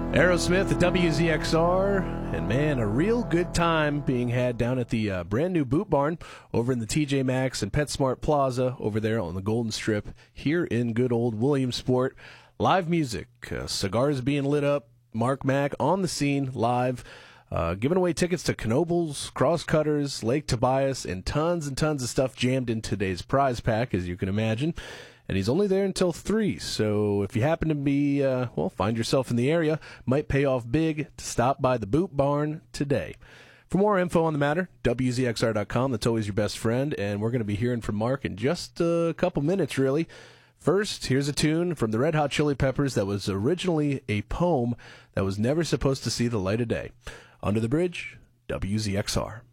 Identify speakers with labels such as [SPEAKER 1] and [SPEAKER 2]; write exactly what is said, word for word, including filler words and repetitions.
[SPEAKER 1] Aerosmith at W Z X R, and man, a real good time being had down at the uh, brand new Boot Barn over in the T J Maxx and PetSmart Plaza over there on the Golden Strip here in good old Williamsport. Live music, uh, cigars being lit up, Mark Mack on the scene live, uh, giving away tickets to Knoebels, Crosscutters, Lake Tobias, and tons and tons of stuff jammed in today's prize pack, as you can imagine. And he's only there until three, so if you happen to be, uh, well, find yourself in the area, might pay off big to stop by the Boot Barn today. For more info on the matter, W Z X R dot com, that's always your best friend, and we're going to be hearing from Mark in just a couple minutes, really. First, here's a tune from the Red Hot Chili Peppers that was originally a poem that was never supposed to see the light of day. Under the Bridge, W Z X R.